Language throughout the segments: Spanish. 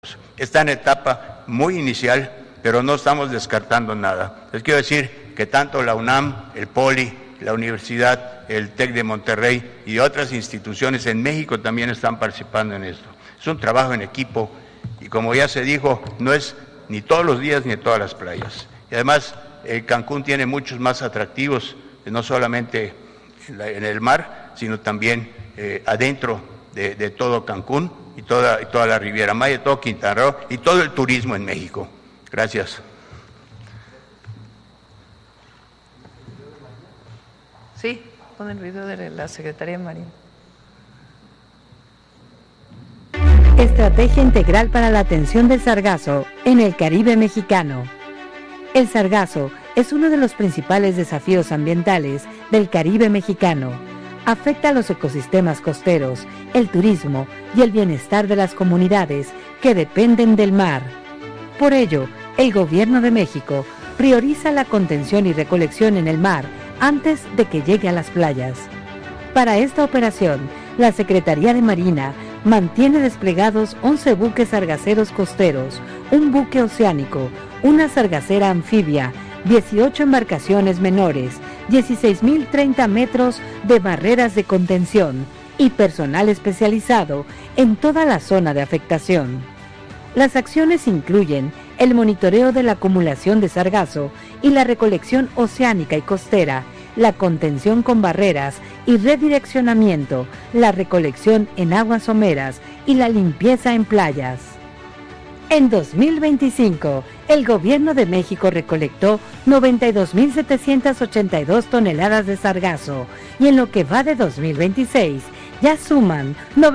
Está en etapa muy inicial, pero no estamos descartando nada. Les quiero decir que tanto la UNAM, el POLI, la Universidad, el TEC de Monterrey y otras instituciones en México también están participando en esto. Es un trabajo en equipo y, como ya se dijo, no es ni todos los días ni en todas las playas. Y además, Cancún tiene muchos más atractivos, no solamente en el mar, sino también adentro de todo Cancún y toda la Riviera Maya, todo Quintana Roo y todo el turismo en México. Gracias. Sí, con el video de la Secretaría de Marina. Estrategia integral para la atención del sargazo en el Caribe mexicano. El sargazo es uno de los principales desafíos ambientales del Caribe mexicano. Afecta a los ecosistemas costeros, el turismo y el bienestar de las comunidades que dependen del mar. Por ello, el Gobierno de México prioriza la contención y recolección en el mar antes de que llegue a las playas. Para esta operación, la Secretaría de Marina mantiene desplegados 11 buques sargaceros costeros, un buque oceánico, una sargacera anfibia, 18 embarcaciones menores, 16.030 metros de barreras de contención y personal especializado en toda la zona de afectación. Las acciones incluyen el monitoreo de la acumulación de sargazo y la recolección oceánica y costera, la contención con barreras y redireccionamiento, la recolección en aguas someras y la limpieza en playas. En 2025, el Gobierno de México recolectó 92.782 toneladas de sargazo y en lo que va de 2026 ya suman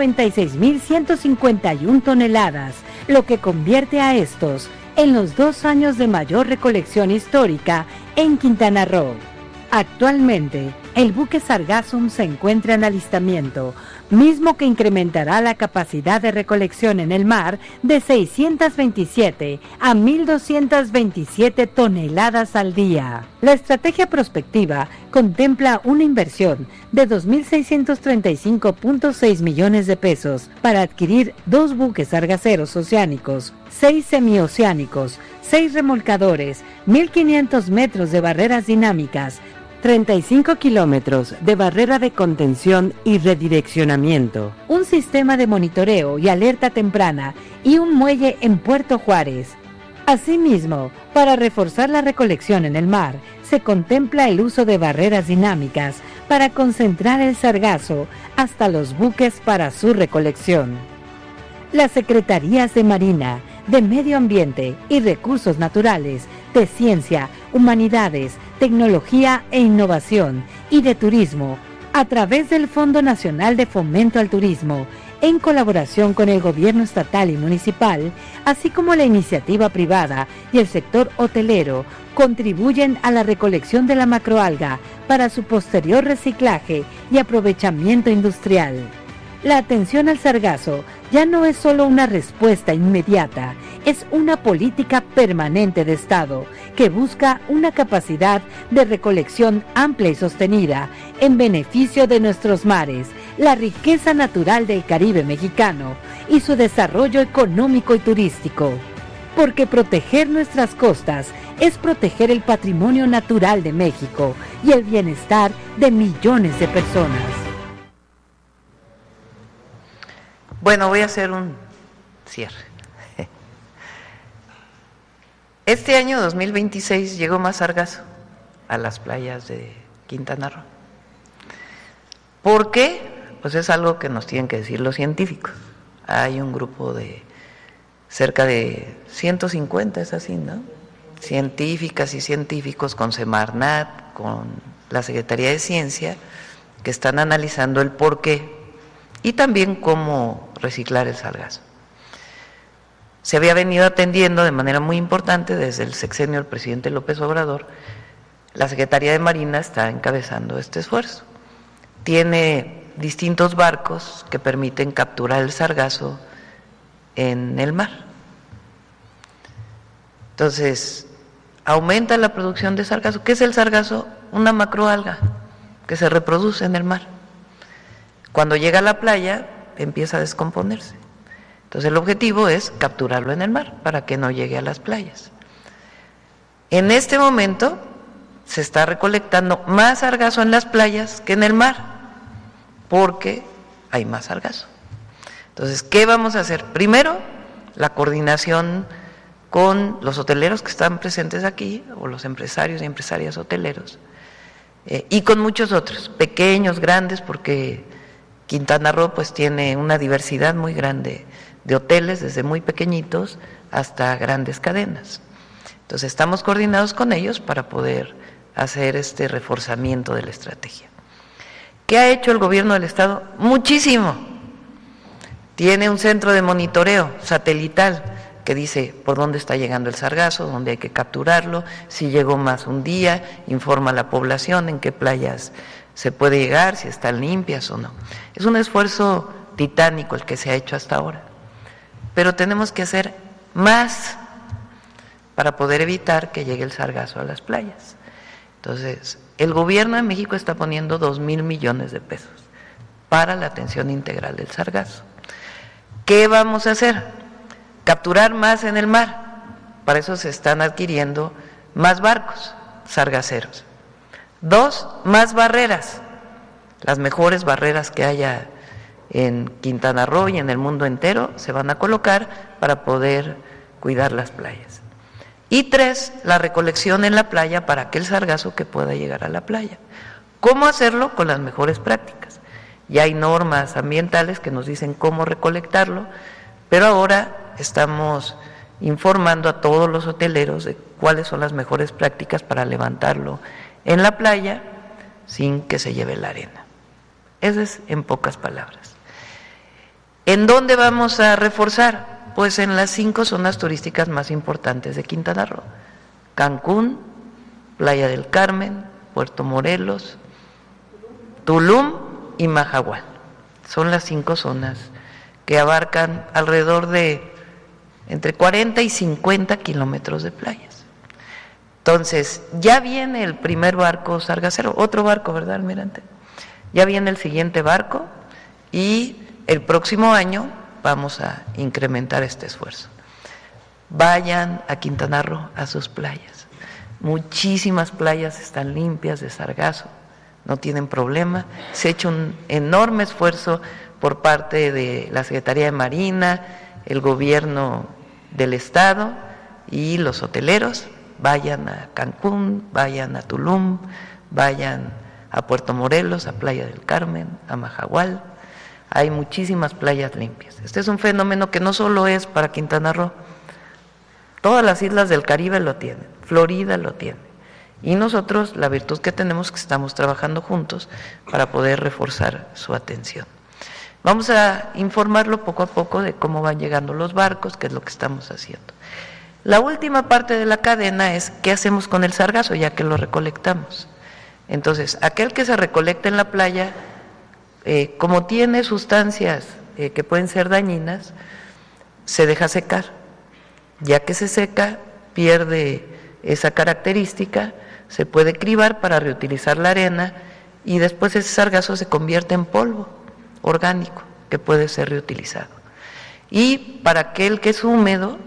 96.151 toneladas, lo que convierte a estos en los 2 años de mayor recolección histórica en Quintana Roo. Actualmente, el buque Sargassum se encuentra en alistamiento, mismo que incrementará la capacidad de recolección en el mar de 627 a 1.227 toneladas al día. La estrategia prospectiva contempla una inversión de 2.635.6 millones de pesos para adquirir 2 buques sargaceros oceánicos, 6 semioceánicos, 6 remolcadores, 1.500 metros de barreras dinámicas, 35 kilómetros de barrera de contención y redireccionamiento, un sistema de monitoreo y alerta temprana y un muelle en Puerto Juárez. Asimismo, para reforzar la recolección en el mar, se contempla el uso de barreras dinámicas para concentrar el sargazo hasta los buques para su recolección. Las Secretarías de Marina, de Medio Ambiente y Recursos Naturales, de Ciencia, Humanidades, Tecnología e Innovación y de Turismo, a través del Fondo Nacional de Fomento al Turismo, en colaboración con el gobierno estatal y municipal, así como la iniciativa privada y el sector hotelero, contribuyen a la recolección de la macroalga para su posterior reciclaje y aprovechamiento industrial. La atención al sargazo ya no es solo una respuesta inmediata, es una política permanente de Estado que busca una capacidad de recolección amplia y sostenida en beneficio de nuestros mares, la riqueza natural del Caribe mexicano y su desarrollo económico y turístico. Porque proteger nuestras costas es proteger el patrimonio natural de México y el bienestar de millones de personas. Bueno, voy a hacer un cierre. Este año 2026 llegó más sargazo a las playas de Quintana Roo. ¿Por qué? Pues es algo que nos tienen que decir los científicos. Hay un grupo de cerca de 150, es así, ¿no? Científicas y científicos con Semarnat, con la Secretaría de Ciencia, que están analizando el por qué y también cómo reciclar el sargazo. Se había venido atendiendo de manera muy importante desde el sexenio del presidente López Obrador. La Secretaría de Marina está encabezando este esfuerzo. Tiene distintos barcos que permiten capturar el sargazo en el mar. Entonces, aumenta la producción de sargazo. ¿Qué es el sargazo? Una macroalga que se reproduce en el mar. Cuando llega a la playa, empieza a descomponerse. Entonces el objetivo es capturarlo en el mar para que no llegue a las playas. En este momento se está recolectando más sargazo en las playas que en el mar, porque hay más sargazo. Entonces, ¿qué vamos a hacer? Primero, la coordinación con los hoteleros que están presentes aquí, o los empresarios y empresarias hoteleros, y con muchos otros, pequeños, grandes, porque Quintana Roo pues tiene una diversidad muy grande de hoteles, desde muy pequeñitos hasta grandes cadenas. Entonces estamos coordinados con ellos para poder hacer este reforzamiento de la estrategia. ¿Qué ha hecho el gobierno del estado? Muchísimo. Tiene un centro de monitoreo satelital que dice por dónde está llegando el sargazo, dónde hay que capturarlo, si llegó más un día, informa a la población en qué playas se puede llegar, si están limpias o no. Es un esfuerzo titánico el que se ha hecho hasta ahora, pero tenemos que hacer más para poder evitar que llegue el sargazo a las playas. Entonces, el gobierno de México está poniendo 2,000 millones de pesos para la atención integral del sargazo. ¿Qué vamos a hacer? Capturar más en el mar. Para eso se están adquiriendo más barcos sargaceros. 2, más barreras, las mejores barreras que haya en Quintana Roo y en el mundo entero se van a colocar para poder cuidar las playas. Y 3, la recolección en la playa para aquel sargazo que pueda llegar a la playa. ¿Cómo hacerlo? Con las mejores prácticas. Ya hay normas ambientales que nos dicen cómo recolectarlo, pero ahora estamos informando a todos los hoteleros de cuáles son las mejores prácticas para levantarlo en la playa sin que se lleve la arena. Eso es en pocas palabras. ¿En dónde vamos a reforzar? Pues en las 5 zonas turísticas más importantes de Quintana Roo: Cancún, Playa del Carmen, Puerto Morelos, Tulum y Mahahual. Son las 5 zonas que abarcan alrededor de entre 40 y 50 kilómetros de playas. Entonces, ya viene el primer barco sargacero, otro barco, ¿verdad, almirante? Ya viene el siguiente barco y el próximo año vamos a incrementar este esfuerzo. Vayan a Quintana Roo, a sus playas. Muchísimas playas están limpias de sargazo, no tienen problema. Se ha hecho un enorme esfuerzo por parte de la Secretaría de Marina, el gobierno del estado y los hoteleros. Vayan a Cancún, vayan a Tulum, vayan a Puerto Morelos, a Playa del Carmen, a Mahahual. Hay muchísimas playas limpias. Este es un fenómeno que no solo es para Quintana Roo, todas las islas del Caribe lo tienen, Florida lo tiene. Y nosotros, la virtud que tenemos es que estamos trabajando juntos para poder reforzar su atención. Vamos a informarlo poco a poco de cómo van llegando los barcos, qué es lo que estamos haciendo. La última parte de la cadena es qué hacemos con el sargazo, ya que lo recolectamos. Entonces, aquel que se recolecta en la playa, como tiene sustancias que pueden ser dañinas, se deja secar. Ya que se seca, pierde esa característica, se puede cribar para reutilizar la arena y después ese sargazo se convierte en polvo orgánico que puede ser reutilizado. Y para aquel que es húmedo,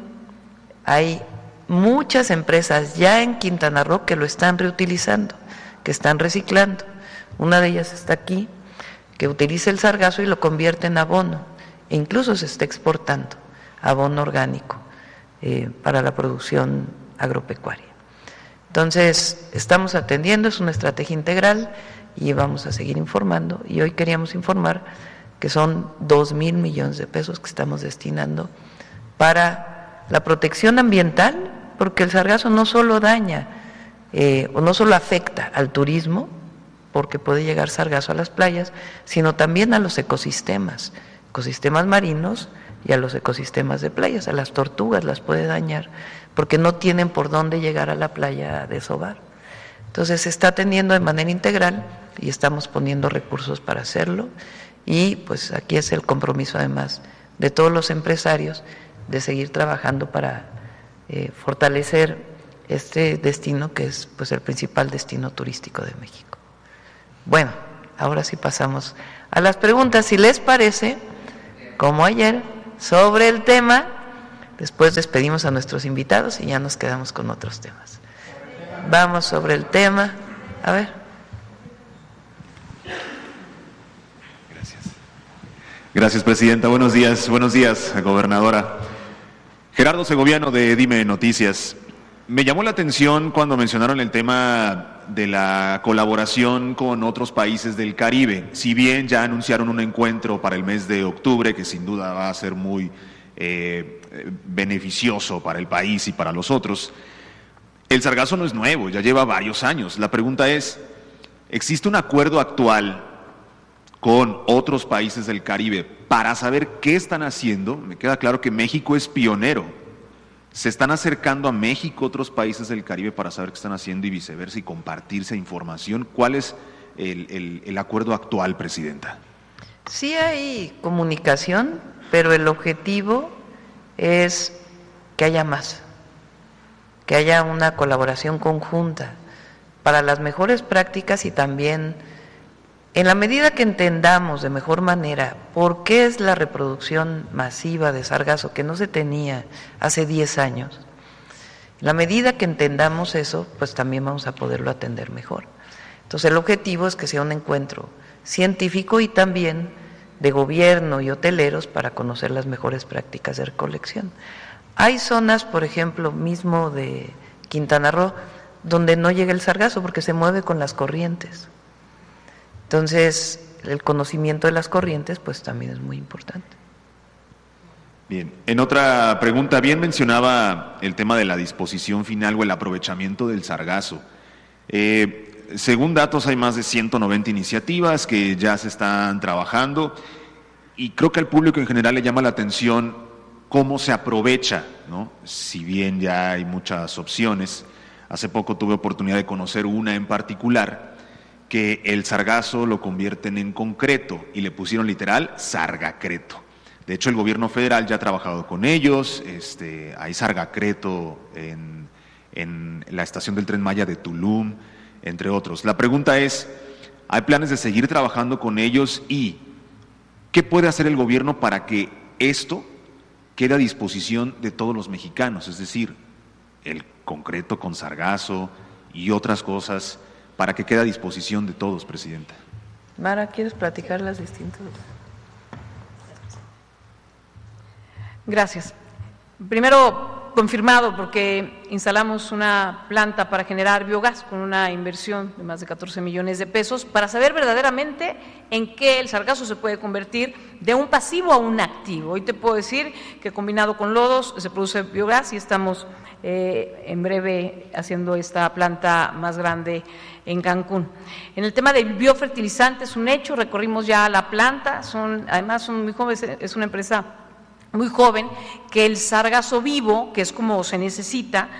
hay muchas empresas ya en Quintana Roo que lo están reutilizando, que están reciclando. Una de ellas está aquí, que utiliza el sargazo y lo convierte en abono, e incluso se está exportando abono orgánico para la producción agropecuaria. Entonces, estamos atendiendo, es una estrategia integral y vamos a seguir informando. Y hoy queríamos informar que son 2,000 millones de pesos que estamos destinando para la protección ambiental, porque el sargazo no solo daña o no solo afecta al turismo, porque puede llegar sargazo a las playas, sino también a los ecosistemas marinos y a los ecosistemas de playas. A las tortugas las puede dañar porque no tienen por dónde llegar a la playa a desovar. Entonces se está atendiendo de manera integral y estamos poniendo recursos para hacerlo, y pues aquí es el compromiso además de todos los empresarios de seguir trabajando para fortalecer este destino que es pues el principal destino turístico de México. Bueno, ahora sí pasamos a las preguntas. Si les parece, como ayer, sobre el tema. Después despedimos a nuestros invitados y ya nos quedamos con otros temas. Vamos sobre el tema. A ver. Gracias, presidenta. Buenos días, gobernadora. Gerardo Segoviano, de Dime Noticias. Me llamó la atención cuando mencionaron el tema de la colaboración con otros países del Caribe. Si bien ya anunciaron un encuentro para el mes de octubre, que sin duda va a ser muy beneficioso para el país y para los otros, el sargazo no es nuevo, ya lleva varios años. La pregunta es, ¿existe un acuerdo actual con otros países del Caribe para saber qué están haciendo? Me queda claro que México es pionero. ¿Se están acercando a México otros países del Caribe para saber qué están haciendo y viceversa y compartirse información? ¿Cuál es el acuerdo actual, presidenta? Sí hay comunicación, pero el objetivo es que haya más, que haya una colaboración conjunta para las mejores prácticas y también, en la medida que entendamos de mejor manera por qué es la reproducción masiva de sargazo que no se tenía hace 10 años, en la medida que entendamos eso, pues también vamos a poderlo atender mejor. Entonces el objetivo es que sea un encuentro científico y también de gobierno y hoteleros para conocer las mejores prácticas de recolección. Hay zonas, por ejemplo, mismo de Quintana Roo, donde no llega el sargazo porque se mueve con las corrientes. Entonces, el conocimiento de las corrientes pues también es muy importante. Bien, en otra pregunta, bien mencionaba el tema de la disposición final o el aprovechamiento del sargazo. Según datos, hay más de 190 iniciativas que ya se están trabajando y creo que al público en general le llama la atención cómo se aprovecha, ¿no? Si bien ya hay muchas opciones, hace poco tuve oportunidad de conocer una en particular, que el sargazo lo convierten en concreto y le pusieron literal sargacreto. De hecho, el gobierno federal ya ha trabajado con ellos, hay sargacreto en la estación del Tren Maya de Tulum, entre otros. La pregunta es, ¿hay planes de seguir trabajando con ellos y qué puede hacer el gobierno para que esto quede a disposición de todos los mexicanos? Es decir, el concreto con sargazo y otras cosas para que quede a disposición de todos, presidenta. Mara, ¿quieres platicar las distintas? Gracias. Primero, confirmado, porque instalamos una planta para generar biogás con una inversión de más de 14 millones de pesos para saber verdaderamente en qué el sargazo se puede convertir de un pasivo a un activo. Hoy te puedo decir que combinado con lodos se produce biogás y estamos en breve haciendo esta planta más grande en Cancún. En el tema del biofertilizante es un hecho, recorrimos ya la planta, además son muy jóvenes, es una empresa muy joven, que el sargazo vivo, que es como se necesita,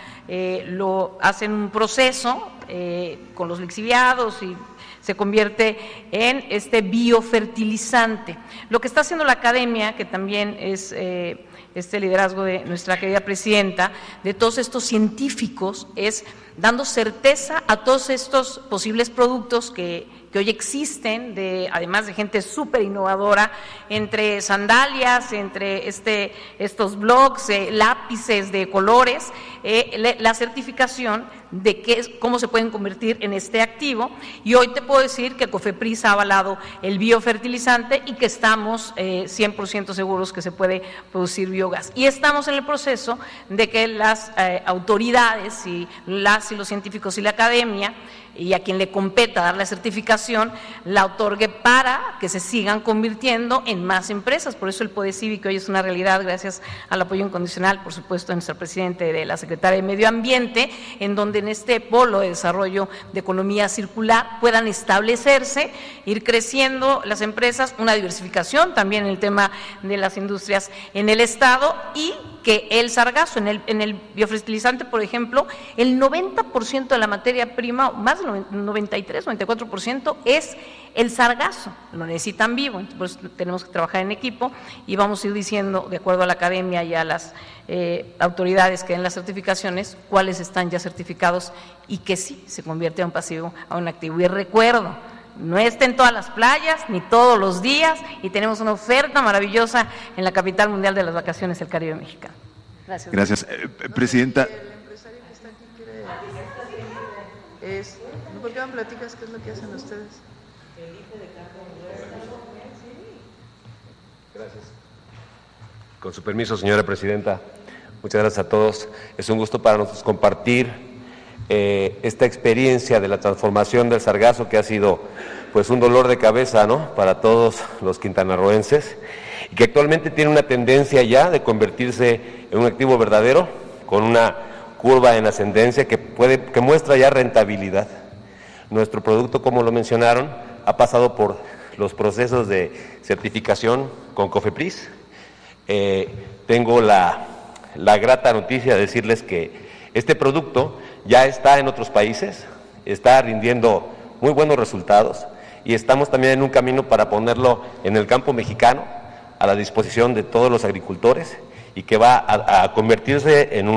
lo hacen un proceso con los lixiviados y se convierte en este biofertilizante. Lo que está haciendo la academia, que también es este liderazgo de nuestra querida presidenta, de todos estos científicos, es dando certeza a todos estos posibles productos que hoy existen, además de gente súper innovadora, entre sandalias, entre estos blogs, lápices de colores, la certificación de cómo se pueden convertir en este activo. Y hoy te puedo decir que COFEPRIS ha avalado el biofertilizante y que estamos 100% seguros que se puede producir biogás. Y estamos en el proceso de que las autoridades y los científicos y la academia, y a quien le competa dar la certificación, la otorgue para que se sigan convirtiendo en más empresas. Por eso el Poder Cívico hoy es una realidad, gracias al apoyo incondicional, por supuesto, de nuestro presidente, de la secretaria de Medio Ambiente, en donde en este polo de desarrollo de economía circular puedan establecerse, ir creciendo las empresas, una diversificación también en el tema de las industrias en el Estado, y que el sargazo, en el biofertilizante, por ejemplo, el 90% de la materia prima, más del 93, 94% es el sargazo, lo necesitan vivo, entonces por eso tenemos que trabajar en equipo y vamos a ir diciendo, de acuerdo a la academia y a las autoridades que den las certificaciones, cuáles están ya certificados y que sí se convierte a un pasivo a un activo. Y recuerdo, no está en todas las playas, ni todos los días, y tenemos una oferta maravillosa en la capital mundial de las vacaciones, el Caribe mexicano. Gracias. Gracias. Presidenta. El empresario que está aquí quiere... ¿Por qué me platicas qué es lo que hacen ustedes? Gracias. Con su permiso, señora presidenta, muchas gracias a todos. Es un gusto para nosotros compartir esta experiencia de la transformación del sargazo, que ha sido pues un dolor de cabeza, ¿no?, para todos los quintanarroenses, y que actualmente tiene una tendencia ya de convertirse en un activo verdadero, con una curva en ascendencia que muestra ya rentabilidad. Nuestro producto, como lo mencionaron, ha pasado por los procesos de certificación con COFEPRIS. Tengo la grata noticia de decirles que este producto ya está en otros países, está rindiendo muy buenos resultados, y estamos también en un camino para ponerlo en el campo mexicano a la disposición de todos los agricultores, y que va a convertirse en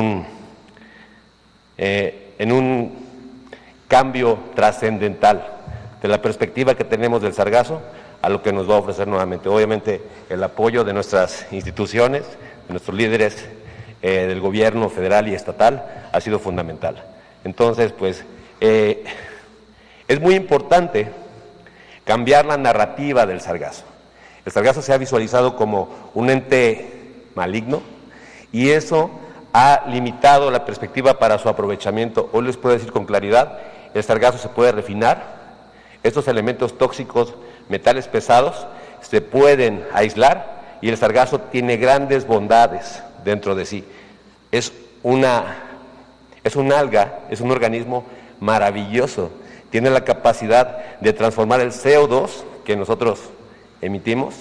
un cambio trascendental de la perspectiva que tenemos del sargazo a lo que nos va a ofrecer nuevamente. Obviamente el apoyo de nuestras instituciones, de nuestros líderes del gobierno federal y estatal ha sido fundamental. Entonces, pues, es muy importante cambiar la narrativa del sargazo. El sargazo se ha visualizado como un ente maligno, y eso ha limitado la perspectiva para su aprovechamiento. Hoy les puedo decir con claridad, el sargazo se puede refinar, estos elementos tóxicos, metales pesados, se pueden aislar, y el sargazo tiene grandes bondades dentro de sí. Es un alga, es un organismo maravilloso, tiene la capacidad de transformar el CO2 que nosotros emitimos,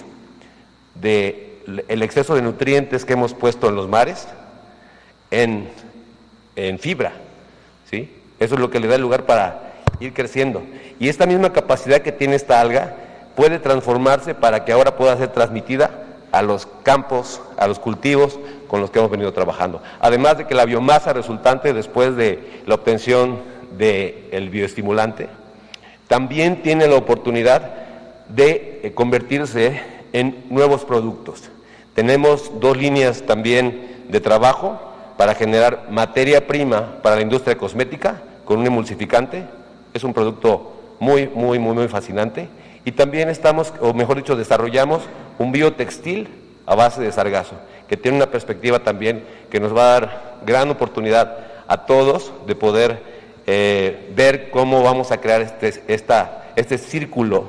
el exceso de nutrientes que hemos puesto en los mares, en fibra, ¿sí? Eso es lo que le da el lugar para ir creciendo. Y esta misma capacidad que tiene esta alga puede transformarse para que ahora pueda ser transmitida a los campos, a los cultivos con los que hemos venido trabajando. Además de que la biomasa resultante después de la obtención del bioestimulante también tiene la oportunidad de convertirse en nuevos productos. Tenemos 2 líneas también de trabajo para generar materia prima para la industria cosmética con un emulsificante. Es un producto muy fascinante. Y también desarrollamos un biotextil a base de sargazo, que tiene una perspectiva también que nos va a dar gran oportunidad a todos de poder ver cómo vamos a crear este círculo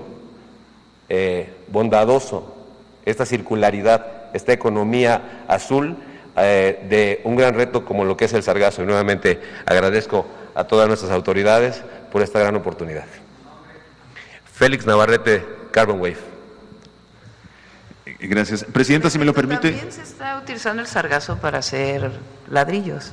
bondadoso, esta circularidad, esta economía azul de un gran reto como lo que es el sargazo. Y nuevamente agradezco a todas nuestras autoridades por esta gran oportunidad. Félix Navarrete, Carbon Wave. Gracias. Presidenta, si me lo permite. También se está utilizando el sargazo para hacer ladrillos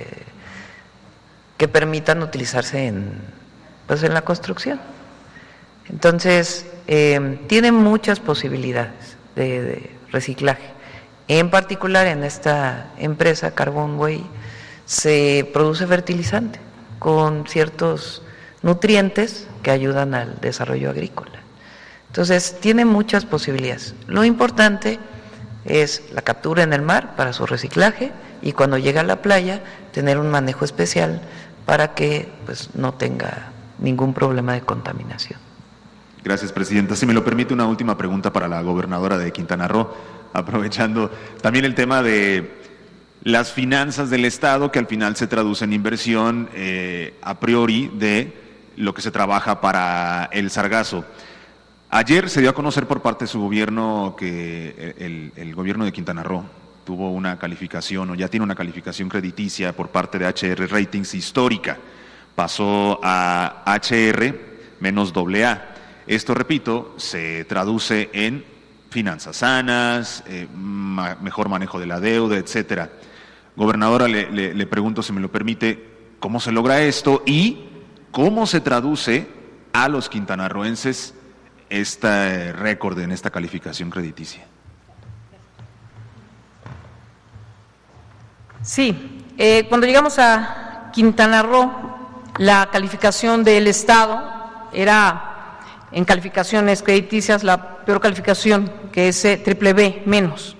que permitan utilizarse en la construcción. Entonces, tiene muchas posibilidades de reciclaje. En particular, en esta empresa, Carbon Wave, se produce fertilizante con ciertos nutrientes que ayudan al desarrollo agrícola. Entonces, tiene muchas posibilidades. Lo importante es la captura en el mar para su reciclaje, y cuando llega a la playa, tener un manejo especial para que no tenga ningún problema de contaminación. Gracias, Presidenta. Si me lo permite, una última pregunta para la gobernadora de Quintana Roo, aprovechando también el tema de las finanzas del Estado, que al final se traduce en inversión a priori de lo que se trabaja para el sargazo. Ayer se dio a conocer por parte de su gobierno que el gobierno de Quintana Roo tuvo una calificación, o ya tiene una calificación crediticia por parte de HR Ratings histórica. Pasó a HR-AA. Esto, repito, se traduce en finanzas sanas, mejor manejo de la deuda, etcétera. Gobernadora, le pregunto, si me lo permite, ¿cómo se logra esto y cómo se traduce a los quintanarroenses este récord en esta calificación crediticia? Sí, cuando llegamos a Quintana Roo, la calificación del Estado era en calificaciones crediticias la peor calificación, que es BBB menos.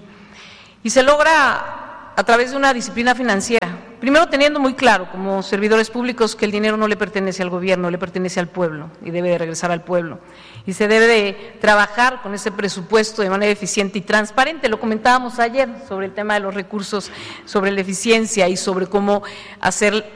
Y se logra a través de una disciplina financiera, primero teniendo muy claro como servidores públicos que el dinero no le pertenece al gobierno, le pertenece al pueblo y debe de regresar al pueblo. Y se debe de trabajar con ese presupuesto de manera eficiente y transparente. Lo comentábamos ayer sobre el tema de los recursos, sobre la eficiencia y sobre cómo hacer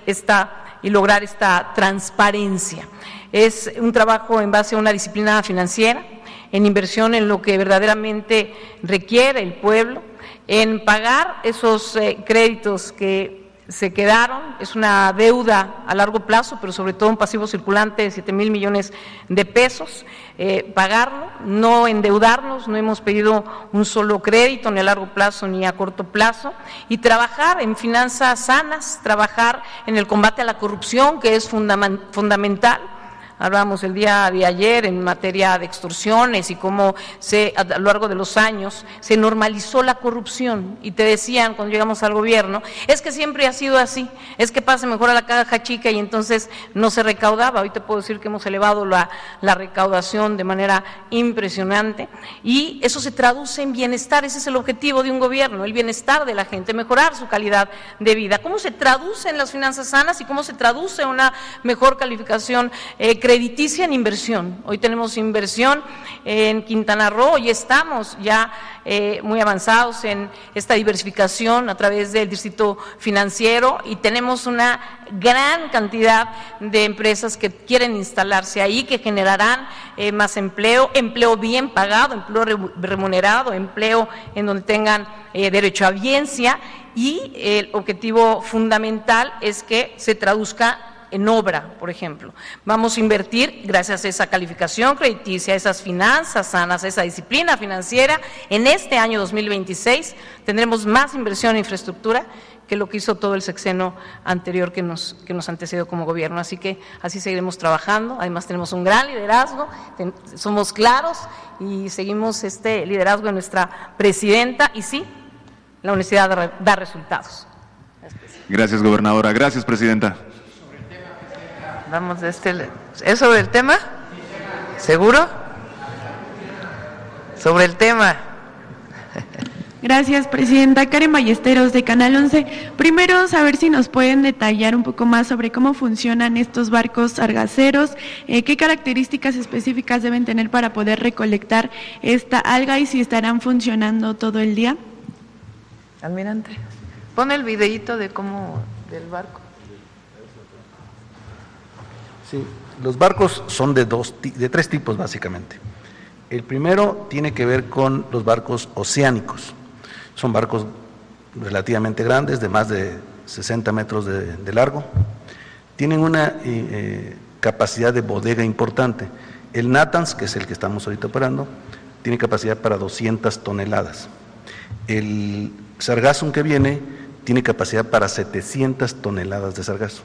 y lograr esta transparencia. Es un trabajo en base a una disciplina financiera, en inversión en lo que verdaderamente requiere el pueblo, en pagar esos créditos que se quedaron, es una deuda a largo plazo, pero sobre todo un pasivo circulante de 7,000 millones de pesos, pagarlo, no endeudarnos, no hemos pedido un solo crédito ni a largo plazo ni a corto plazo, y trabajar en finanzas sanas, trabajar en el combate a la corrupción, que es fundamental. Hablábamos el día de ayer en materia de extorsiones y cómo a lo largo de los años se normalizó la corrupción, y te decían cuando llegamos al gobierno, es que siempre ha sido así, es que pase mejor a la caja chica y entonces no se recaudaba. Hoy te puedo decir que hemos elevado la recaudación de manera impresionante, y eso se traduce en bienestar. Ese es el objetivo de un gobierno, el bienestar de la gente, mejorar su calidad de vida. ¿Cómo se traduce en las finanzas sanas y cómo se traduce en una mejor calificación crediticia en inversión? Hoy tenemos inversión en Quintana Roo y estamos ya muy avanzados en esta diversificación a través del distrito financiero, y tenemos una gran cantidad de empresas que quieren instalarse ahí, que generarán más empleo bien pagado, empleo remunerado, empleo en donde tengan derecho a biencia, y el objetivo fundamental es que se traduzca en obra. Por ejemplo, vamos a invertir, gracias a esa calificación crediticia, a esas finanzas sanas, a esa disciplina financiera. En este año 2026 tendremos más inversión en infraestructura que lo que hizo todo el sexenio anterior que nos antecedió como gobierno. Así que así seguiremos trabajando. Además tenemos un gran liderazgo, somos claros y seguimos este liderazgo de nuestra presidenta, y sí, la honestidad da resultados. Gracias, gobernadora. Gracias, presidenta. Vamos ¿Es sobre el tema? ¿Seguro? Sobre el tema. Gracias, presidenta. Karen Ballesteros, de Canal 11. Primero, saber si nos pueden detallar un poco más sobre cómo funcionan estos barcos sargaceros, qué características específicas deben tener para poder recolectar esta alga y si estarán funcionando todo el día. Almirante, pon el videíto del barco. Sí, los barcos son de tres tipos básicamente. El primero tiene que ver con los barcos oceánicos. Son barcos relativamente grandes, de más de 60 metros de largo. Tienen una capacidad de bodega importante. El Natanz, que es el que estamos ahorita operando, tiene capacidad para 200 toneladas. El Sargassum que viene tiene capacidad para 700 toneladas de sargazo.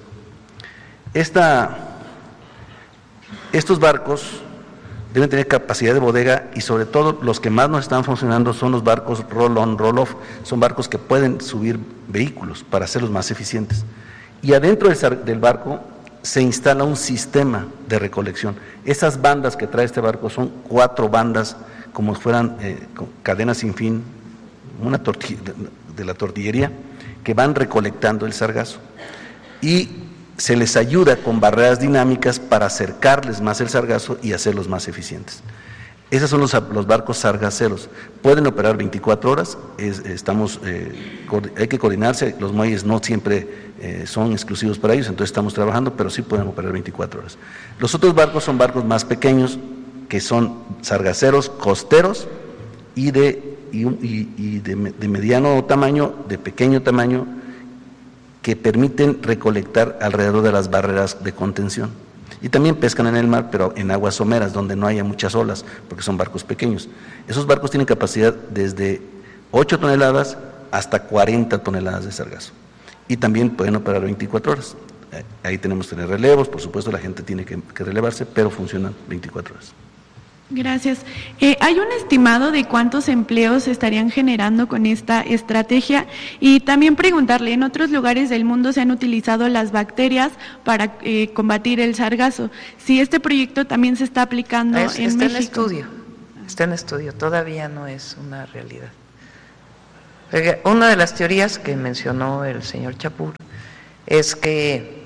Estos barcos deben tener capacidad de bodega, y sobre todo los que más nos están funcionando son los barcos roll-on, roll-off. Son barcos que pueden subir vehículos para hacerlos más eficientes. Y adentro del barco se instala un sistema de recolección. Esas bandas que trae este barco son 4 bandas, como si fueran cadenas sin fin, una de la tortillería, que van recolectando el sargazo. Y se les ayuda con barreras dinámicas para acercarles más el sargazo y hacerlos más eficientes. Esos son los barcos sargaceros. Pueden operar 24 horas, hay que coordinarse, los muelles no siempre son exclusivos para ellos, entonces estamos trabajando, pero sí pueden operar 24 horas. Los otros barcos son barcos más pequeños, que son sargaceros costeros y de mediano tamaño, de pequeño tamaño, que permiten recolectar alrededor de las barreras de contención. Y también pescan en el mar, pero en aguas someras, donde no haya muchas olas, porque son barcos pequeños. Esos barcos tienen capacidad desde 8 toneladas hasta 40 toneladas de sargazo. Y también pueden operar 24 horas. Ahí tenemos que tener relevos, por supuesto la gente tiene que relevarse, pero funcionan 24 horas. Gracias. ¿Hay un estimado de cuántos empleos se estarían generando con esta estrategia? Y también preguntarle, en otros lugares del mundo se han utilizado las bacterias para combatir el sargazo. Si este proyecto también se está aplicando en México. Está en estudio, todavía no es una realidad. Una de las teorías que mencionó el señor Chapur es que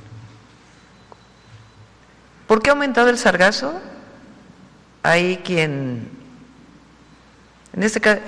¿por qué ha aumentado el sargazo? Hay quien, en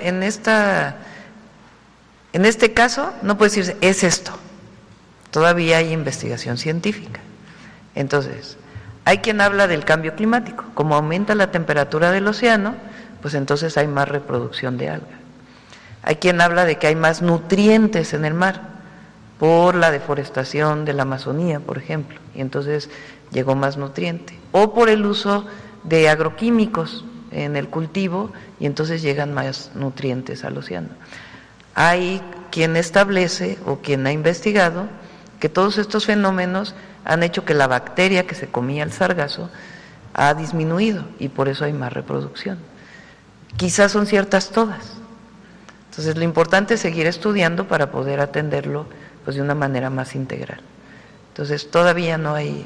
este caso, no puede decirse, es esto. Todavía hay investigación científica. Entonces, hay quien habla del cambio climático. Como aumenta la temperatura del océano, pues entonces hay más reproducción de alga. Hay quien habla de que hay más nutrientes en el mar, por la deforestación de la Amazonía, por ejemplo, y entonces llegó más nutriente. O por el uso de agroquímicos en el cultivo y entonces llegan más nutrientes al océano. Hay quien establece o quien ha investigado que todos estos fenómenos han hecho que la bacteria que se comía el sargazo ha disminuido y por eso hay más reproducción. Quizás son ciertas todas. Entonces lo importante es seguir estudiando para poder atenderlo pues de una manera más integral. Entonces todavía no hay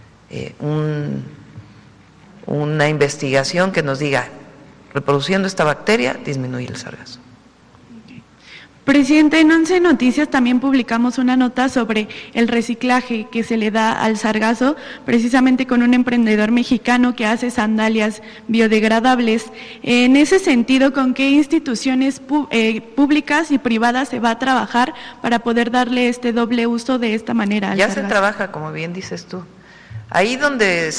una investigación que nos diga, reproduciendo esta bacteria, disminuye el sargazo. Presidente, en 11 Noticias también publicamos una nota sobre el reciclaje que se le da al sargazo, precisamente con un emprendedor mexicano que hace sandalias biodegradables. En ese sentido, ¿con qué instituciones públicas y privadas se va a trabajar para poder darle este doble uso de esta manera al sargazo? Ya se trabaja, como bien dices tú. Ahí donde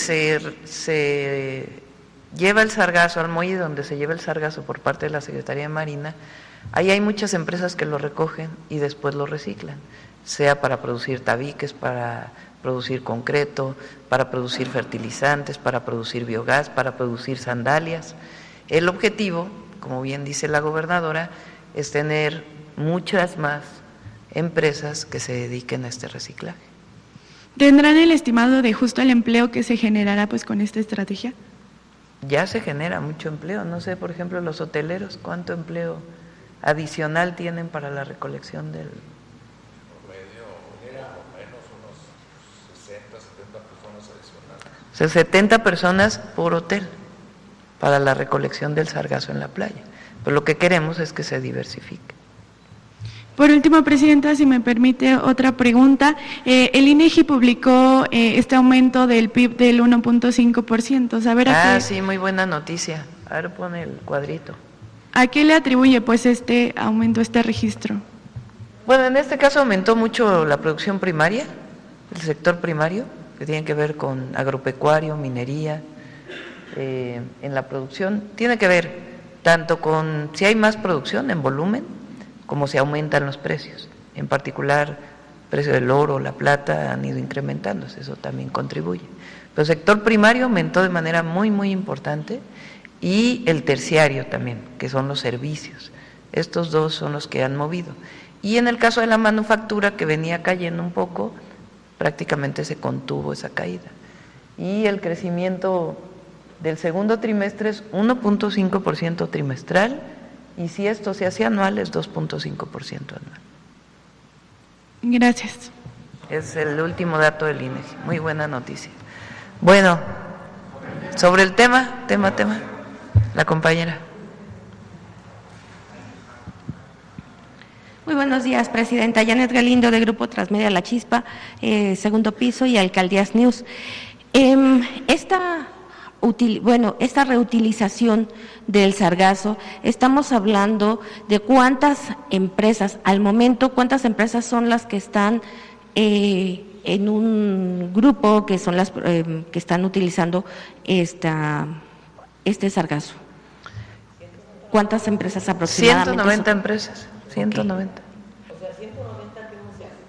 se lleva el sargazo, al muelle donde se lleva el sargazo por parte de la Secretaría de Marina, ahí hay muchas empresas que lo recogen y después lo reciclan, sea para producir tabiques, para producir concreto, para producir fertilizantes, para producir biogás, para producir sandalias. El objetivo, como bien dice la gobernadora, es tener muchas más empresas que se dediquen a este reciclaje. ¿Tendrán el estimado de justo el empleo que se generará pues con esta estrategia? Ya se genera mucho empleo, no sé, por ejemplo, los hoteleros, ¿cuánto empleo adicional tienen para la recolección del...? Promedio, o menos unos 60, 70 personas adicionales. O sea, 70 personas por hotel para la recolección del sargazo en la playa. Pero lo que queremos es que se diversifique. Por último, Presidenta, si me permite otra pregunta. El INEGI publicó este aumento del PIB del 1.5%. ¿Saber a qué? Sí, muy buena noticia. A ver, pone el cuadrito. ¿A qué le atribuye pues este aumento, este registro? Bueno, en este caso aumentó mucho la producción primaria, el sector primario, que tiene que ver con agropecuario, minería, en la producción. Tiene que ver tanto con si hay más producción en volumen, como se aumentan los precios. En particular, el precio del oro, la plata han ido incrementándose, eso también contribuye. Pero el sector primario aumentó de manera muy, muy importante y el terciario también, que son los servicios. Estos dos son los que han movido. Y en el caso de la manufactura, que venía cayendo un poco, prácticamente se contuvo esa caída. Y el crecimiento del segundo trimestre es 1.5% trimestral, y si esto se hace anual es 2.5% anual. Gracias. Es el último dato del INEGI. Muy buena noticia. Bueno, sobre el tema, la compañera. Muy buenos días, Presidenta. Janet Galindo, de Grupo Transmedia La Chispa, segundo piso, y Alcaldías News. Esta reutilización del sargazo, estamos hablando de cuántas empresas, al momento, cuántas empresas son las que están en un grupo, que son las que están utilizando este sargazo. ¿Cuántas empresas aproximadamente? 190 empresas, 190. Okay. O sea, 190 que no se hace.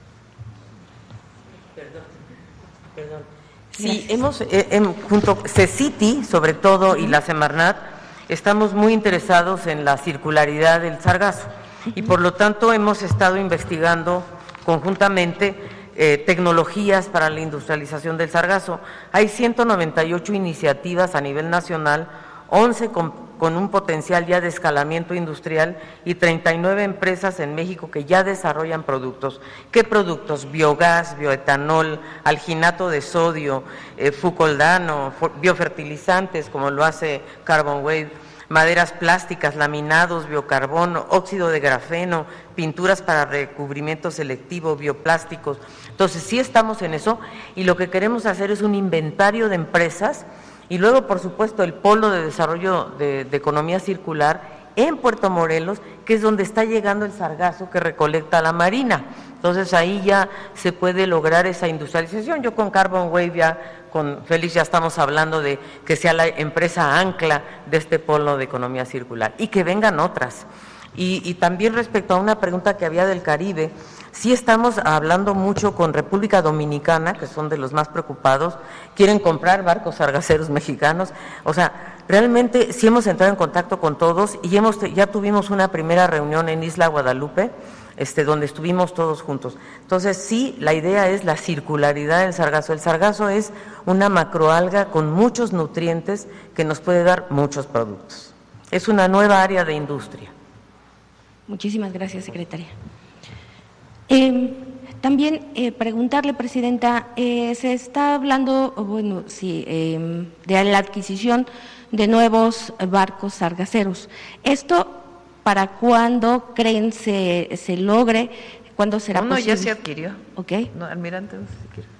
Perdón. Sí, junto a CECITI, sobre todo, y la Semarnat, estamos muy interesados en la circularidad del sargazo y por lo tanto hemos estado investigando conjuntamente tecnologías para la industrialización del sargazo. Hay 198 iniciativas a nivel nacional, 11 con un potencial ya de escalamiento industrial y 39 empresas en México que ya desarrollan productos. ¿Qué productos? Biogás, bioetanol, alginato de sodio, fucoldano, biofertilizantes como lo hace Carbon Wave, maderas plásticas, laminados, biocarbono, óxido de grafeno, pinturas para recubrimiento selectivo, bioplásticos. Entonces sí estamos en eso y lo que queremos hacer es un inventario de empresas y luego, por supuesto, el polo de desarrollo de economía circular en Puerto Morelos, que es donde está llegando el sargazo que recolecta la Marina. Entonces ahí ya se puede lograr esa industrialización. Yo con Carbon Wave ya, con Félix ya estamos hablando de que sea la empresa ancla de este polo de economía circular y que vengan otras. Y también respecto a una pregunta que había del Caribe, sí estamos hablando mucho con República Dominicana, que son de los más preocupados, quieren comprar barcos sargaceros mexicanos, o sea, realmente sí hemos entrado en contacto con todos y ya tuvimos una primera reunión en Isla Guadalupe, donde estuvimos todos juntos. Entonces sí, la idea es la circularidad del sargazo. El sargazo es una macroalga con muchos nutrientes que nos puede dar muchos productos. Es una nueva área de industria. Muchísimas gracias, secretaria. También preguntarle, Presidenta, se está hablando, bueno, sí, de la adquisición de nuevos barcos sargaceros. ¿Esto para cuándo creen se logre? ¿Cuándo será posible? Ya se adquirió. Ok. No, almirante, no sé si quiere.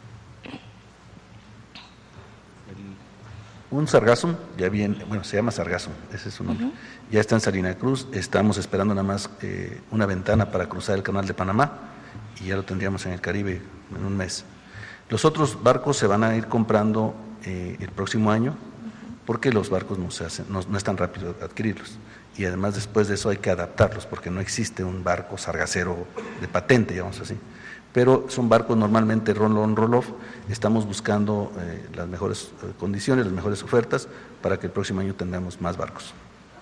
Un sargazo, ya bien, bueno, se llama sargazo, ese es su nombre. Ya está en Salina Cruz, estamos esperando nada más una ventana para cruzar el Canal de Panamá y ya lo tendríamos en el Caribe en un mes. Los otros barcos se van a ir comprando el próximo año porque los barcos no es tan rápido adquirirlos. Y además después de eso hay que adaptarlos porque no existe un barco sargacero de patente, digamos así. Pero son barcos normalmente roll-on, roll-off. Estamos buscando las mejores condiciones, las mejores ofertas para que el próximo año tengamos más barcos.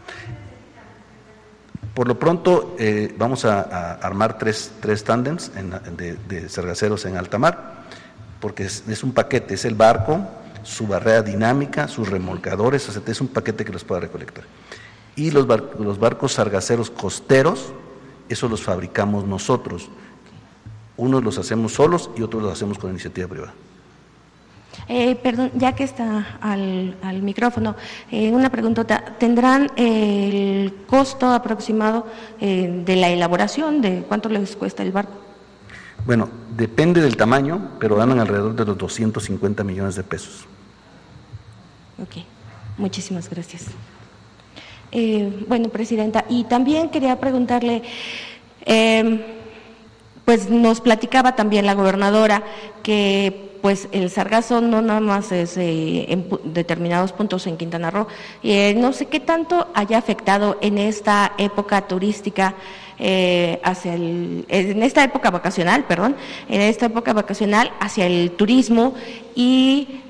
Por lo pronto vamos a armar tres tándems de sargaceros en alta mar, porque es un paquete, es el barco, su barrera dinámica, sus remolcadores, o sea, es un paquete que los pueda recolectar. Y los barcos sargaceros costeros, esos los fabricamos nosotros. Unos los hacemos solos y otros los hacemos con iniciativa privada. Perdón, ya que está al micrófono, una preguntota. ¿Tendrán el costo aproximado de la elaboración, de cuánto les cuesta el barco? Bueno, depende del tamaño, pero andan alrededor de los 250 millones de pesos. Ok, muchísimas gracias. Bueno, Presidenta, y también quería preguntarle, pues nos platicaba también la gobernadora que pues el sargazo no nada más es en determinados puntos en Quintana Roo, no sé qué tanto haya afectado en esta época turística, en esta época vacacional hacia el turismo y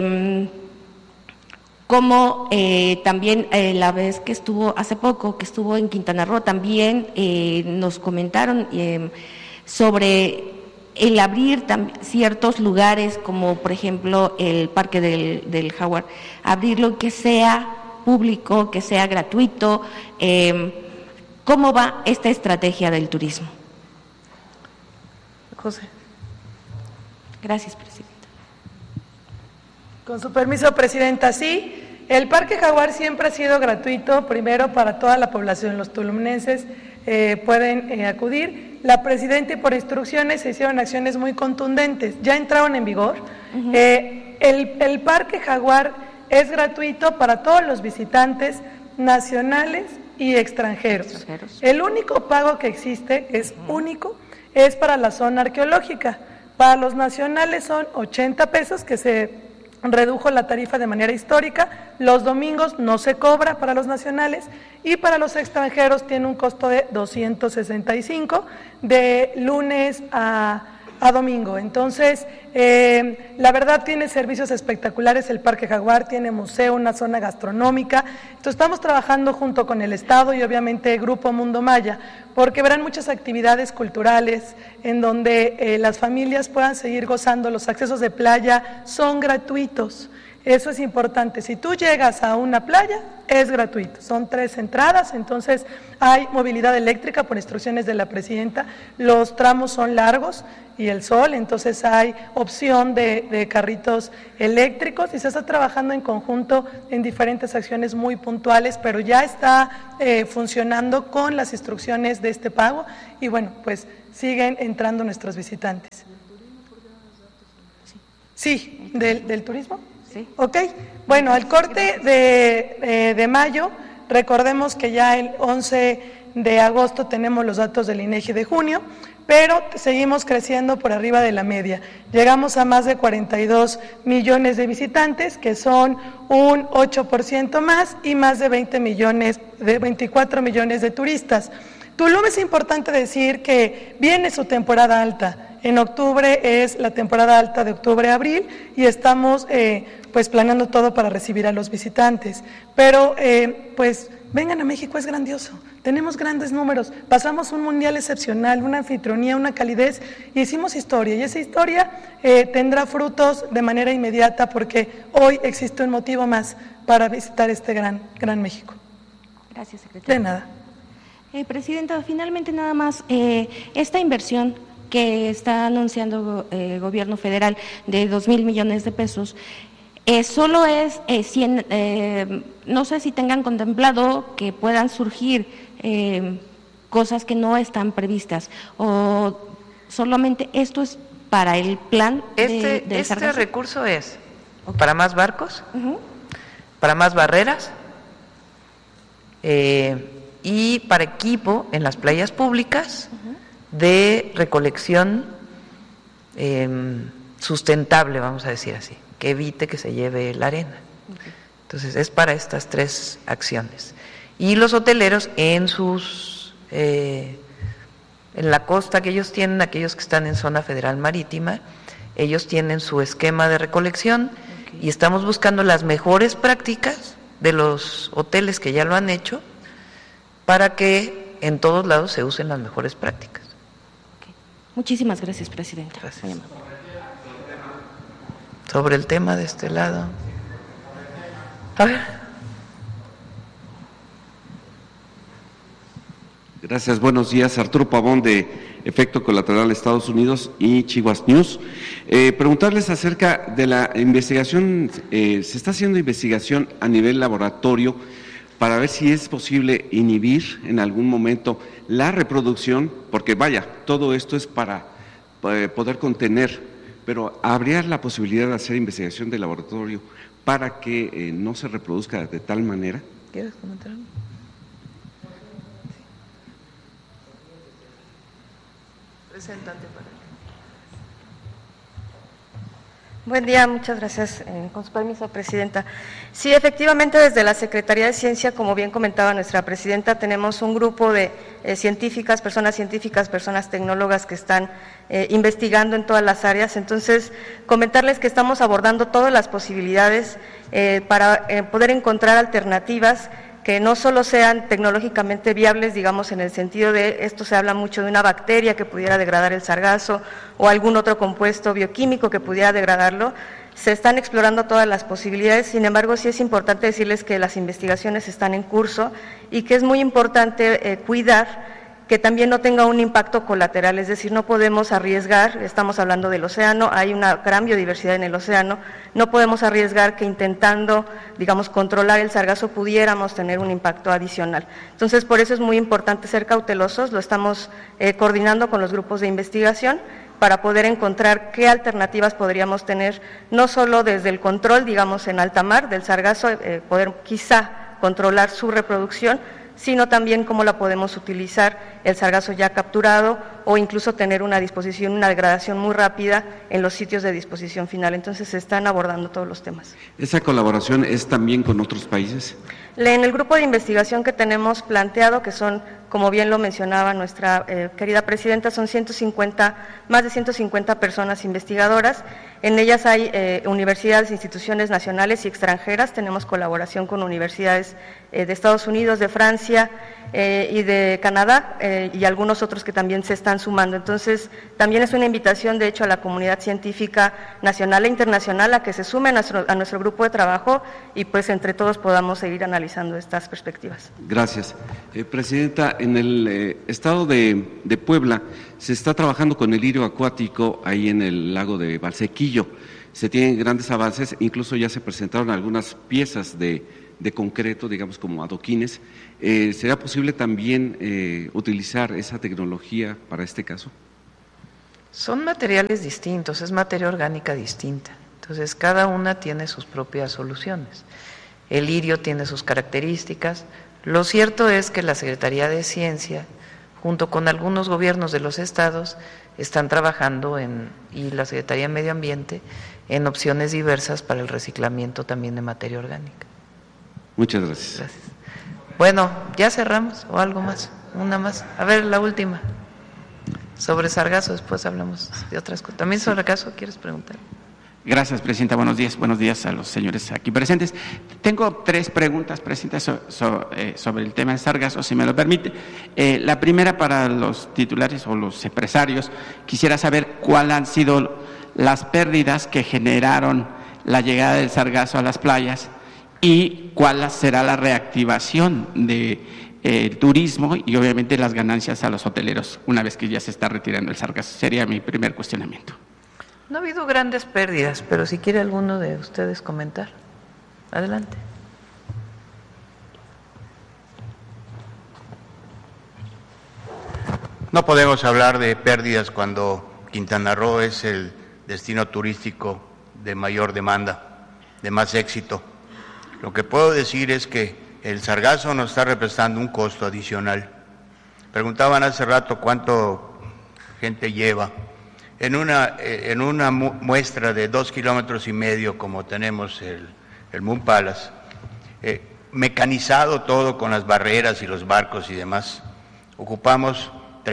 como también la vez que estuvo hace poco, que estuvo en Quintana Roo, también nos comentaron sobre el abrir ciertos lugares, como por ejemplo el Parque del Jaguar, abrirlo que sea público, que sea gratuito. ¿Cómo va esta estrategia del turismo? José. Gracias, Presidenta. Con su permiso, Presidenta, sí. El Parque Jaguar siempre ha sido gratuito, primero para toda la población, los tulumenses pueden acudir. La Presidenta, y por instrucciones, se hicieron acciones muy contundentes, ya entraron en vigor. El Parque Jaguar es gratuito para todos los visitantes nacionales y extranjeros. El único pago que existe, es único, es para la zona arqueológica. Para los nacionales son 80 pesos, que se redujo la tarifa de manera histórica. Los domingos no se cobra para los nacionales y para los extranjeros tiene un costo de 265 de lunes a a domingo. Entonces, la verdad tiene servicios espectaculares el Parque Jaguar, tiene museo, una zona gastronómica. Entonces, estamos trabajando junto con el Estado y obviamente Grupo Mundo Maya, porque verán muchas actividades culturales en donde las familias puedan seguir gozando. Los accesos de playa son gratuitos. Eso es importante. Si tú llegas a una playa, es gratuito. Son 3 entradas, entonces hay movilidad eléctrica por instrucciones de la presidenta. Los tramos son largos y el sol, entonces hay opción de carritos eléctricos y se está trabajando en conjunto en diferentes acciones muy puntuales, pero ya está funcionando con las instrucciones de este pago y bueno, pues siguen entrando nuestros visitantes. Sí, ¿del turismo? Sí. Ok, bueno, al corte de mayo, recordemos que ya el 11 de agosto tenemos los datos del INEGI de junio, pero seguimos creciendo por arriba de la media. Llegamos a más de 42 millones de visitantes, que son un 8% más, y más de 24 millones de turistas. Tulum, es importante decir que viene su temporada alta. En octubre es la temporada alta de octubre-abril y estamos pues planeando todo para recibir a los visitantes. Pero pues vengan a México, es grandioso. Tenemos grandes números, pasamos un mundial excepcional, una anfitrionía, una calidez, y hicimos historia. Y esa historia tendrá frutos de manera inmediata porque hoy existe un motivo más para visitar este gran México. Gracias, secretaria. De nada. Presidenta, finalmente nada más, esta inversión que está anunciando el gobierno federal de 2,000 millones de pesos, solo es, no sé si tengan contemplado que puedan surgir cosas que no están previstas, o solamente esto es para el plan Este recurso es para más barcos, para más barreras, y para equipo en las playas públicas de recolección sustentable, vamos a decir así, que evite que se lleve la arena. Entonces, es para estas 3 acciones. Y los hoteleros en la costa que ellos tienen, aquellos que están en zona federal marítima, ellos tienen su esquema de recolección y estamos buscando las mejores prácticas de los hoteles que ya lo han hecho para que en todos lados se usen las mejores prácticas. Muchísimas gracias, presidenta. Gracias. Sobre el tema de este lado. A ver. Gracias, buenos días. Arturo Pavón, de Efecto Colateral Estados Unidos y Chihuahua News. Preguntarles acerca de la investigación, se está haciendo investigación a nivel laboratorio para ver si es posible inhibir en algún momento la reproducción, porque vaya, todo esto es para poder contener, pero ¿habría la posibilidad de hacer investigación de laboratorio para que no se reproduzca de tal manera? ¿Quieres comentar algo? Presentante para. Buen día, muchas gracias. Con su permiso, presidenta. Sí, efectivamente, desde la Secretaría de Ciencia, como bien comentaba nuestra presidenta, tenemos un grupo de científicas, personas tecnólogas que están investigando en todas las áreas. Entonces, comentarles que estamos abordando todas las posibilidades para poder encontrar alternativas que no solo sean tecnológicamente viables, digamos, en el sentido de, esto se habla mucho de una bacteria que pudiera degradar el sargazo o algún otro compuesto bioquímico que pudiera degradarlo. Se están explorando todas las posibilidades, sin embargo, sí es importante decirles que las investigaciones están en curso y que es muy importante cuidar que también no tenga un impacto colateral, es decir, no podemos arriesgar, estamos hablando del océano, hay una gran biodiversidad en el océano, no podemos arriesgar que intentando, digamos, controlar el sargazo pudiéramos tener un impacto adicional. Entonces, por eso es muy importante ser cautelosos, lo estamos coordinando con los grupos de investigación para poder encontrar qué alternativas podríamos tener, no solo desde el control, digamos, en alta mar del sargazo, poder quizá controlar su reproducción, sino también cómo la podemos utilizar el sargazo ya capturado o incluso tener una disposición, una degradación muy rápida en los sitios de disposición final. Entonces se están abordando todos los temas. ¿Esa colaboración es también con otros países? En el grupo de investigación que tenemos planteado, que son, como bien lo mencionaba nuestra querida presidenta, son más de 150 personas investigadoras. En ellas hay universidades, instituciones nacionales y extranjeras. Tenemos colaboración con universidades de Estados Unidos, de Francia y de Canadá y algunos otros que también se están sumando. Entonces, también es una invitación, de hecho, a la comunidad científica nacional e internacional a que se sume a nuestro grupo de trabajo y pues entre todos podamos seguir analizando estas perspectivas. Gracias. Presidenta, en el estado de Puebla se está trabajando con el lirio acuático ahí en el lago de Valsequillo. Se tienen grandes avances, incluso ya se presentaron algunas piezas de concreto, digamos como adoquines. ¿Será posible también utilizar esa tecnología para este caso? Son materiales distintos, es materia orgánica distinta. Entonces, cada una tiene sus propias soluciones. El lirio tiene sus características. Lo cierto es que la Secretaría de Ciencia, junto con algunos gobiernos de los estados, están trabajando y la Secretaría de Medio Ambiente en opciones diversas para el reciclamiento también de materia orgánica. Muchas gracias. Gracias. Bueno, ya cerramos, o algo más, una más. A ver, la última. Sobre sargazo, después hablamos de otras cosas. También sobre sargazo, ¿quieres preguntar? Gracias, Presidenta. Buenos días a los señores aquí presentes. Tengo 3 preguntas, Presidenta, sobre el tema de sargazo, si me lo permite. La primera, para los titulares o los empresarios, quisiera saber cuáles han sido las pérdidas que generaron la llegada del sargazo a las playas y cuál será la reactivación del turismo y obviamente las ganancias a los hoteleros una vez que ya se está retirando el sargazo. Sería mi primer cuestionamiento. No ha habido grandes pérdidas, pero si quiere alguno de ustedes comentar. Adelante. No podemos hablar de pérdidas cuando Quintana Roo es el destino turístico de mayor demanda, de más éxito. Lo que puedo decir es que el sargazo nos está representando un costo adicional. Preguntaban hace rato cuánto gente lleva. En una muestra de 2,5 kilómetros, como tenemos el Moon Palace, mecanizado todo con las barreras y los barcos y demás, ocupamos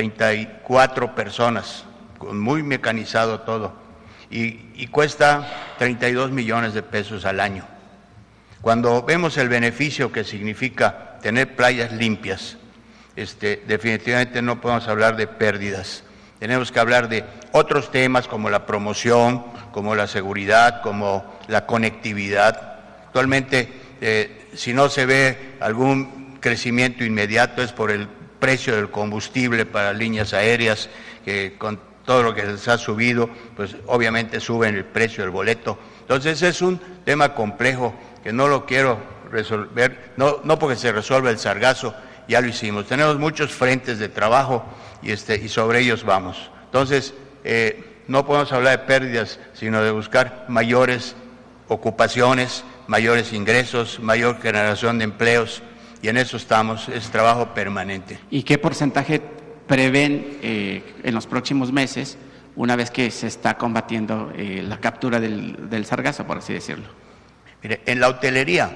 34 personas, con muy mecanizado todo, y cuesta 32 millones de pesos al año. Cuando vemos el beneficio que significa tener playas limpias, definitivamente no podemos hablar de pérdidas. Tenemos que hablar de otros temas como la promoción, como la seguridad, como la conectividad. Actualmente, si no se ve algún crecimiento inmediato es por el precio del combustible para líneas aéreas, que con todo lo que se ha subido, pues obviamente suben el precio del boleto. Entonces es un tema complejo que no lo quiero resolver, no porque se resuelva el sargazo, ya lo hicimos. Tenemos muchos frentes de trabajo y sobre ellos vamos. Entonces, no podemos hablar de pérdidas, sino de buscar mayores ocupaciones, mayores ingresos, mayor generación de empleos, y en eso estamos, es trabajo permanente. ¿Y qué porcentaje prevén en los próximos meses, una vez que se está combatiendo la captura del sargazo, por así decirlo? Mire, en la hotelería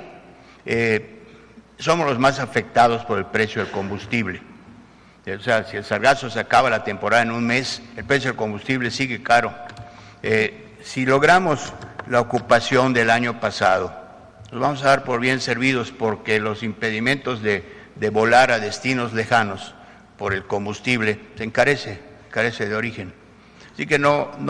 somos los más afectados por el precio del combustible. O sea, si el sargazo se acaba la temporada en un mes, el precio del combustible sigue caro. Si logramos la ocupación del año pasado, nos vamos a dar por bien servidos, porque los impedimentos de volar a destinos lejanos por el combustible se encarece de origen. Así que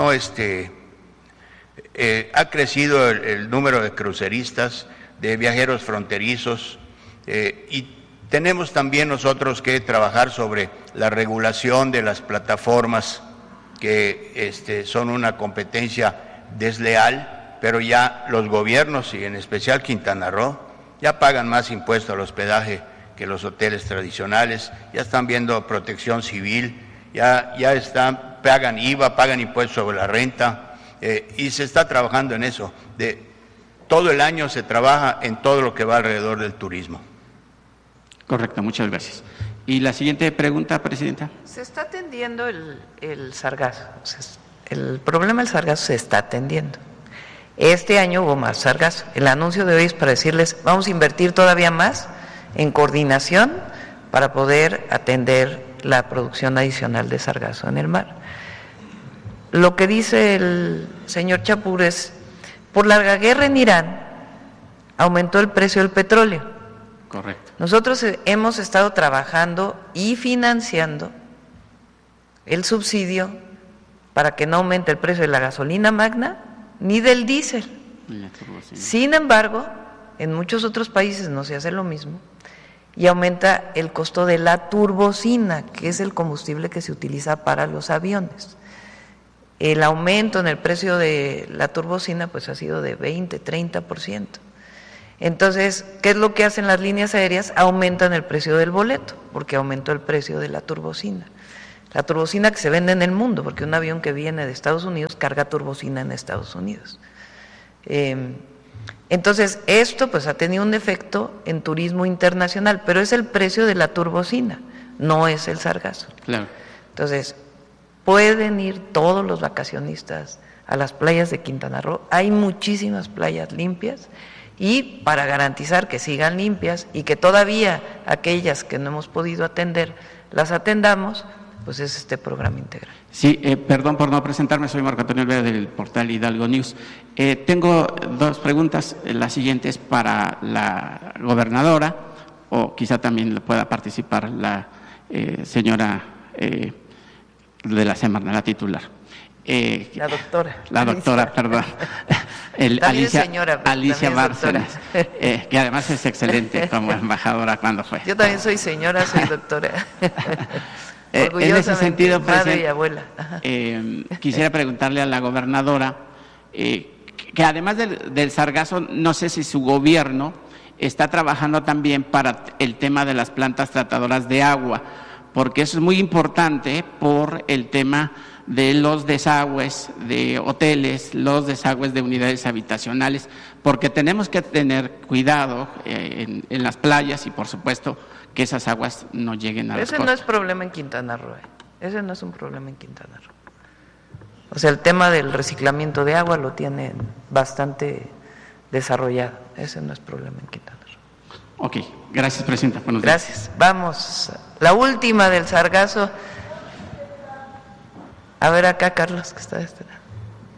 ha crecido el número de cruceristas, de viajeros fronterizos, y tenemos también nosotros que trabajar sobre la regulación de las plataformas que son una competencia desleal, pero ya los gobiernos, y en especial Quintana Roo, ya pagan más impuesto al hospedaje que los hoteles tradicionales, ya están viendo protección civil, ya pagan IVA, pagan impuestos sobre la renta, y se está trabajando en eso. Todo el año se trabaja en todo lo que va alrededor del turismo. Correcto, muchas gracias. Y la siguiente pregunta, Presidenta. Se está atendiendo el sargazo. O sea, el problema del sargazo se está atendiendo. Este año hubo más sargazo. El anuncio de hoy es para decirles, vamos a invertir todavía más en coordinación para poder atender la producción adicional de sargazo en el mar. Lo que dice el señor Chapur es, por la guerra en Irán aumentó el precio del petróleo. Correcto. Nosotros hemos estado trabajando y financiando el subsidio para que no aumente el precio de la gasolina magna ni del diésel. Sin embargo, en muchos otros países no se hace lo mismo y aumenta el costo de la turbocina, que es el combustible que se utiliza para los aviones. El aumento en el precio de la turbocina pues ha sido de 20-30%. Entonces, ¿qué es lo que hacen las líneas aéreas? Aumentan el precio del boleto, porque aumentó el precio de la turbocina. La turbocina que se vende en el mundo, porque un avión que viene de Estados Unidos carga turbocina en Estados Unidos. Entonces, esto pues ha tenido un efecto en turismo internacional, pero es el precio de la turbocina, no es el sargazo. Claro. Entonces, pueden ir todos los vacacionistas a las playas de Quintana Roo. Hay muchísimas playas limpias y para garantizar que sigan limpias y que todavía aquellas que no hemos podido atender las atendamos, pues es este programa integral. Sí, perdón por no presentarme, soy Marco Antonio Olvera del portal Hidalgo News. Tengo dos preguntas, la siguiente es para la gobernadora, o quizá también pueda participar la señora de la Semarnat, la titular. La doctora. La doctora, perdón. Alicia, señora, Alicia Bárcenas, que además es excelente como embajadora cuando fue. Yo también soy señora, soy doctora. En ese sentido, madre y abuela. Quisiera preguntarle a la gobernadora que además del sargazo, no sé si su gobierno está trabajando también para el tema de las plantas tratadoras de agua, porque eso es muy importante por el tema de los desagües de hoteles, los desagües de unidades habitacionales, porque tenemos que tener cuidado en las playas y por supuesto que esas aguas no lleguen a las costas. Ese no es problema en Quintana Roo, ese no es un problema en Quintana Roo. O sea, el tema del reciclamiento de agua lo tienen bastante desarrollado, ese no es problema en Quintana Roo. Ok, gracias, Presidenta. Buenos días. Gracias. Vamos, la última del sargazo. A ver acá, Carlos, que está de este lado.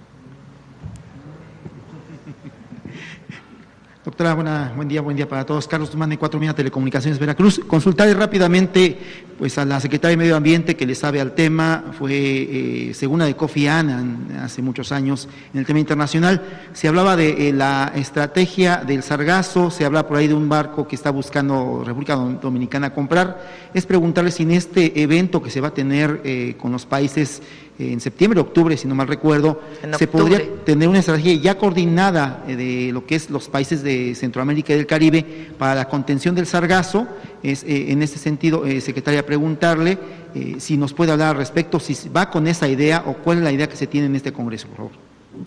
Doctora, buen día para todos. Carlos Tumán de 4 Minas Telecomunicaciones Veracruz. Consultarle rápidamente pues, a la Secretaria de Medio Ambiente que le sabe al tema, fue segunda de Kofi Annan hace muchos años en el tema internacional. Se hablaba de la estrategia del sargazo, se habla por ahí de un barco que está buscando República Dominicana comprar. Es preguntarle si en este evento que se va a tener con los países en septiembre, octubre, si no mal recuerdo, se podría tener una estrategia ya coordinada de lo que es los países de Centroamérica y del Caribe para la contención del sargazo. En este sentido, secretaria, preguntarle si nos puede hablar al respecto, si va con esa idea o cuál es la idea que se tiene en este Congreso, por favor.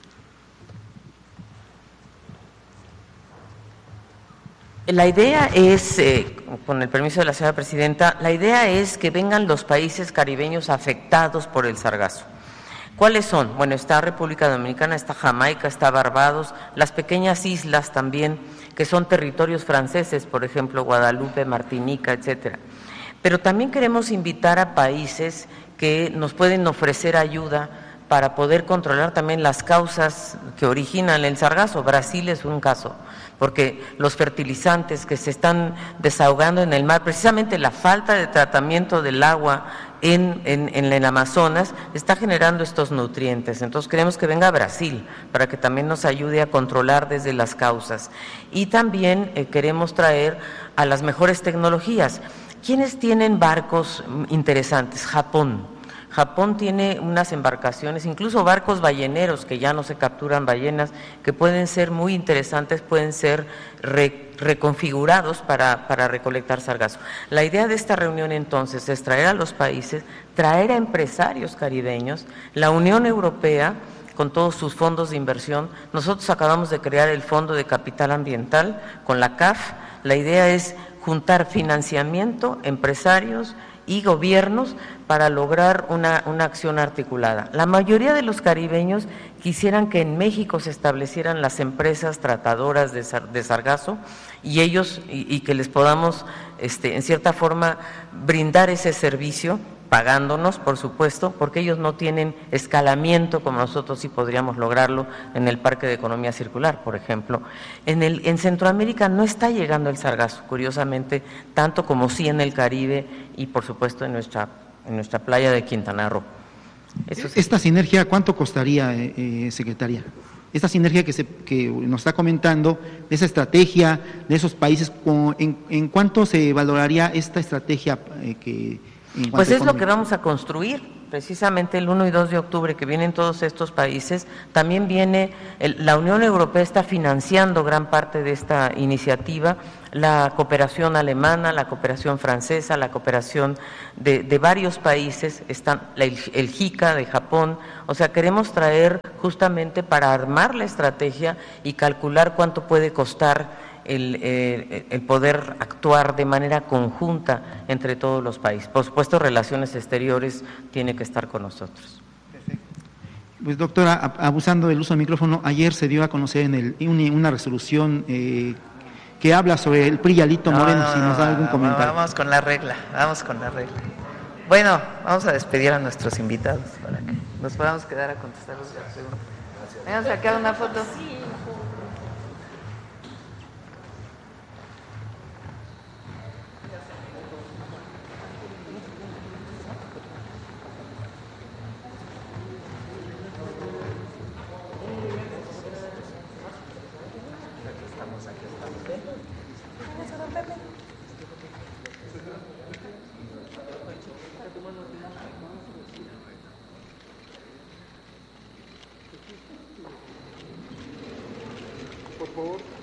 La idea es, con el permiso de la señora presidenta, la idea es que vengan los países caribeños afectados por el sargazo. ¿Cuáles son? Bueno, está República Dominicana, está Jamaica, está Barbados, las pequeñas islas también, que son territorios franceses, por ejemplo, Guadalupe, Martinica, etcétera. Pero también queremos invitar a países que nos pueden ofrecer ayuda para poder controlar también las causas que originan el sargazo. Brasil es un caso, porque los fertilizantes que se están desahogando en el mar, precisamente la falta de tratamiento del agua en el Amazonas está generando estos nutrientes. Entonces queremos que venga Brasil para que también nos ayude a controlar desde las causas. Y también queremos traer a las mejores tecnologías. ¿Quiénes tienen barcos interesantes? Japón. Japón tiene unas embarcaciones, incluso barcos balleneros que ya no se capturan ballenas, que pueden ser muy interesantes, pueden ser reconfigurados para recolectar sargazo. La idea de esta reunión entonces es traer a los países, traer a empresarios caribeños, la Unión Europea con todos sus fondos de inversión. Nosotros acabamos de crear el Fondo de Capital Ambiental con la CAF. La idea es juntar financiamiento, empresarios y gobiernos para lograr una acción articulada. La mayoría de los caribeños quisieran que en México se establecieran las empresas tratadoras de sargazo y ellos y que les podamos en cierta forma brindar ese servicio, pagándonos, por supuesto, porque ellos no tienen escalamiento como nosotros sí podríamos lograrlo en el Parque de Economía Circular, por ejemplo. En Centroamérica no está llegando el sargazo, curiosamente, tanto como sí en el Caribe y, por supuesto, en nuestra playa de Quintana Roo. Eso sí. Esta sinergia, ¿cuánto costaría, secretaria? Esta sinergia que nos está comentando, esa estrategia de esos países, ¿en cuánto se valoraría esta estrategia Pues es lo que vamos a construir, precisamente el 1 y 2 de octubre que vienen todos estos países. También viene, la Unión Europea está financiando gran parte de esta iniciativa, la cooperación alemana, la cooperación francesa, la cooperación de varios países, están el JICA de Japón. O sea, queremos traer justamente para armar la estrategia y calcular cuánto puede costar el poder actuar de manera conjunta entre todos los países. Por supuesto, Relaciones Exteriores tiene que estar con nosotros. Perfecto. Pues doctora, abusando del uso del micrófono, ayer se dio a conocer una resolución que habla sobre el PRI y Alito Moreno, si nos da algún comentario. Vamos con la regla. Bueno, vamos a despedir a nuestros invitados para que nos podamos quedar a contestar las preguntas. Vengan a sacar una foto. Por favor.